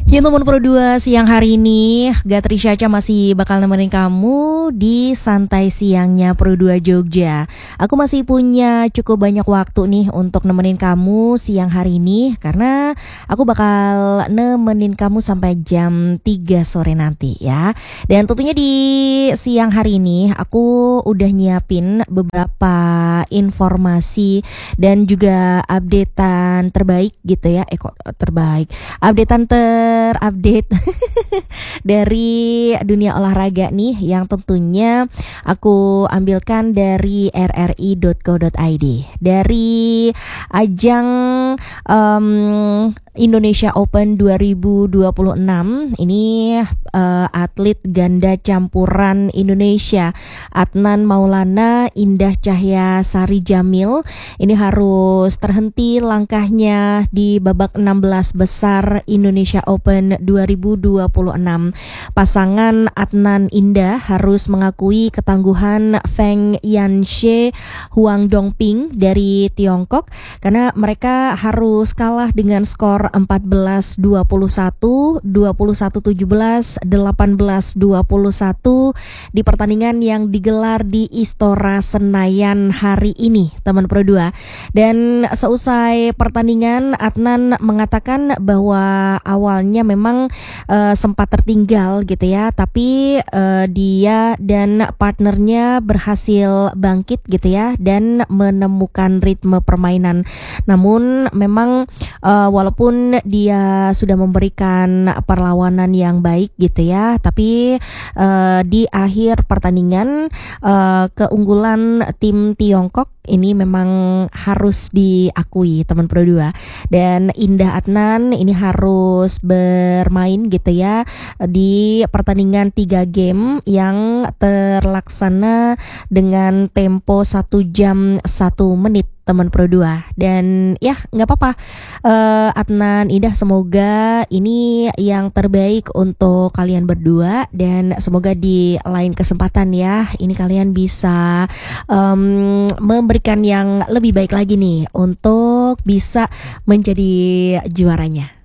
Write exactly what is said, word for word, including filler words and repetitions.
Ya teman Pro dua, siang hari ini Gatri Syaca masih bakal nemenin kamu di santai siangnya Pro dua Jogja. Aku masih punya cukup banyak waktu nih untuk nemenin kamu siang hari ini, karena aku bakal nemenin kamu sampai jam tiga sore nanti ya. Dan tentunya di siang hari ini aku udah nyiapin beberapa informasi dan juga updatean terbaik gitu ya. Eh kok terbaik? Updatean terupdate dari dunia olahraga nih, yang tentunya aku ambilkan dari r r i dot co dot i d. Dari ajang um, Indonesia Open dua ribu dua puluh enam ini, uh, atlet ganda campuran Indonesia Adnan Maulana Indah Cahya Sari Jamil ini harus terhenti langkahnya di babak enam belas besar Indonesia Open dua ribu dua puluh enam. Pasangan Adnan Indah harus mengakui ketangguhan Feng Yanxie Huang Dongping dari Tiongkok, karena mereka harus kalah dengan skor empat belas dua puluh satu, dua puluh satu tujuh belas, delapan belas dua puluh satu di pertandingan yang digelar di Istora Senayan hari ini, teman Pro dua. Dan seusai pertandingan, Adnan mengatakan bahwa awalnya memang uh, sempat tertinggal gitu ya, tapi uh, dia dan partnernya berhasil bangkit gitu ya dan menemukan ritme permainan. Namun memang uh, walaupun dia sudah memberikan perlawanan yang baik gitu ya, tapi uh, di akhir pertandingan uh, keunggulan tim Tiongkok ini memang harus diakui, teman Pro dua. Dan Indah Adnan ini harus bermain gitu ya di pertandingan tiga game yang terlaksana dengan tempo satu jam satu menit, teman Pro dua. Dan ya nggak apa-apa, uh, Adnan, Indah, semoga ini yang terbaik untuk kalian berdua, dan semoga di lain kesempatan ya ini kalian bisa um, memberikan yang lebih baik lagi nih untuk bisa menjadi juaranya.